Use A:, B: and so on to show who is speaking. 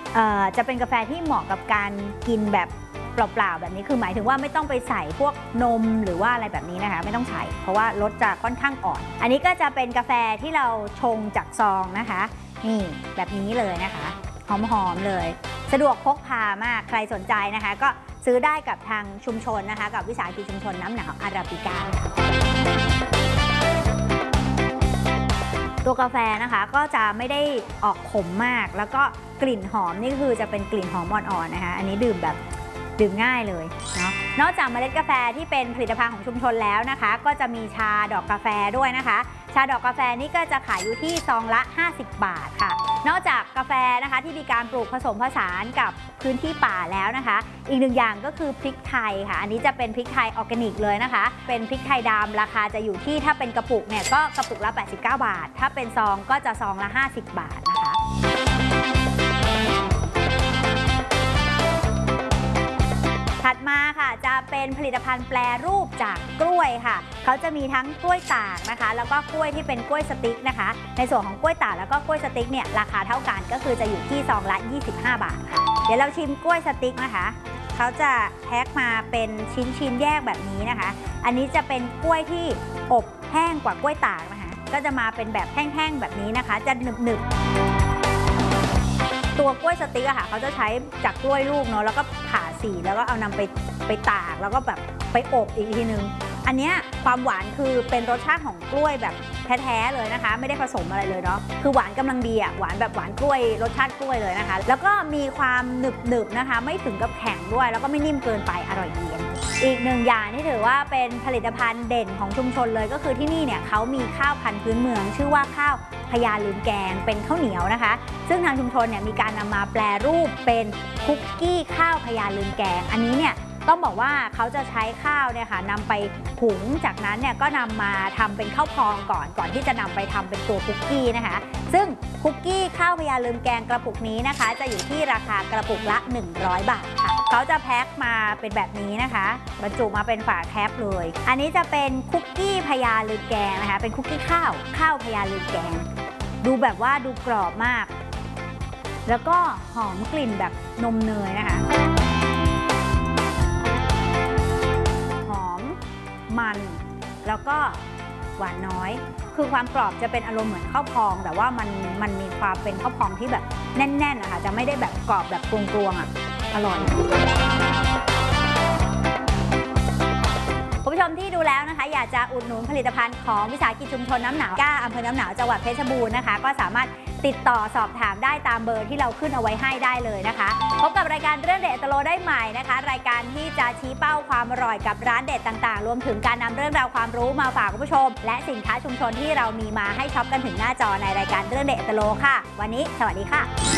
A: จะเป็นกาแฟที่เหมาะกับการกินแบบเปล่าๆแบบนี้คือหมายถึงว่าไม่ต้องไปใส่พวกนมหรือว่าอะไรแบบนี้นะคะไม่ต้องใส่เพราะว่ารสจะค่อนข้างอ่อนอันนี้ก็จะเป็นกาแฟที่เราชงจากซองนะคะนี่แบบนี้เลยนะคะหอมๆเลยสะดวกพกพามากใครสนใจนะคะก็ซื้อได้กับทางชุมชนนะคะกับวิสาหกิจชุมชนน้ำหนาวอาราบิก้าตัวกาแฟนะคะก็จะไม่ได้ออกขมมากแล้วก็กลิ่นหอมนี่คือจะเป็นกลิ่นหอมอ่อนๆนะคะอันนี้ดื่มง่ายเลยเนาะนอกจากเมล็ดกาแฟที่เป็นผลิตภัณฑ์ของชุมชนแล้วนะคะก็จะมีชาดอกกาแฟด้วยนะคะชาดอกกาแฟนี่ก็จะขายอยู่ที่ซองละ50 บาทค่ะนอกจากกาแฟนะคะที่มีการปลูกผสมผสานกับพื้นที่ป่าแล้วนะคะอีกหนึ่งอย่างก็คือพริกไทยค่ะอันนี้จะเป็นพริกไทยออร์แกนิกเลยนะคะเป็นพริกไทยดำราคาจะอยู่ที่ถ้าเป็นกระปุกเนี่ยก็กระปุกละ89 บาทถ้าเป็นซองก็จะซองละ50 บาทนะคะถัดมาค่ะจะเป็นผลิตภัณฑ์แปรรูปจากกล้วยค่ะเขาจะมีทั้งกล้วยตากนะคะแล้วก็กล้วยที่เป็นกล้วยสติ๊กนะคะในส่วนของกล้วยตากแล้วก็กล้วยสติ๊กเนี่ยราคาเท่ากันก็คือจะอยู่ที่ซองละ25 บาทค่ะเดี๋ยวเราชิมกล้วยสติ๊กนะคะเขาจะแพ็คมาเป็นชิ้นแยกแบบนี้นะคะอันนี้จะเป็นกล้วยที่อบแห้งกว่ากล้วยตากนะคะก็จะมาเป็นแบบแห้งๆแบบนี้นะคะจะหนึบตัวกล้วยสติ๊กอะค่ะเขาจะใช้จากกล้วยลูกเนาะแล้วก็ผ่าสีแล้วก็เอานำไปตากแล้วก็แบบไปอบอีกทีนึงอันนี้ความหวานคือเป็นรสชาติของกล้วยแบบแท้ๆเลยนะคะไม่ได้ผสมอะไรเลยเนาะคือหวานกำลังดีอะหวานแบบหวานกล้วยรสชาติกล้วยเลยนะคะแล้วก็มีความหนึบๆนะคะไม่ถึงกับแข็งด้วยแล้วก็ไม่นิ่มเกินไปอร่อยดีอีกหนึ่งอย่างที่ถือว่าเป็นผลิตภัณฑ์เด่นของชุมชนเลยก็คือที่นี่เนี่ยเขามีข้าวพันธุ์พื้นเมืองชื่อว่าข้าวพญาลืมแกงเป็นข้าวเหนียวนะคะซึ่งทางชุมชนเนี่ยมีการนำมาแปรรูปเป็นคุกกี้ข้าวพญาลืมแกงอันนี้เนี่ยต้องบอกว่าเขาจะใช้ข้าวเนี่ยค่ะนำไปหุงจากนั้นเนี่ยก็นำมาทำเป็นข้าวพองก่อนที่จะนำไปทำเป็นตัวคุกกี้นะคะซึ่งคุกกี้ข้าวพญาลืมแกงกระปุกนี้นะคะจะอยู่ที่ราคากระปุกละ100 บาทค่ะเขาจะแพ็คมาเป็นแบบนี้นะคะบรรจุมาเป็นฝาแคปเลยอันนี้จะเป็นคุกกี้พญาลืมแกงนะคะเป็นคุกกี้ข้าวพญาลืมแกงดูแบบว่าดูกรอบมากแล้วก็หอมกลิ่นแบบนมเนยนะคะหอมมันแล้วก็หวานน้อยคือความกรอบจะเป็นอารมณ์เหมือนข้าวพองแต่ว่ามันมีความเป็นข้าวพองที่แบบแน่นๆนะคะจะไม่ได้แบบกรอบแบบกรวงๆอ่ะอร่อยคุณผู้ชมที่ดูแล้วนะคะอยากจะอุดหนุนผลิตภัณฑ์ของวิสาหกิจชุมชนน้ำหนาวก้าอำเภอน้ำหนาวจังหวัดเพชรบูรณ์นะคะก็สามารถติดต่อสอบถามได้ตามเบอร์ที่เราขึ้นเอาไว้ให้ได้เลยนะคะพบกับรายการเรื่องเด็ดตโลได้ใหม่นะคะรายการที่จะชี้เป้าความอร่อยกับร้านเด็ดต่างๆรวมถึงการนำเรื่องราวความรู้มาฝากคุณผู้ชมและสินค้าชุมชนที่เรามีมาให้ช็อปกันถึงหน้าจอในรายการเรื่องเด็ดตโลค่ะวันนี้สวัสดีค่ะ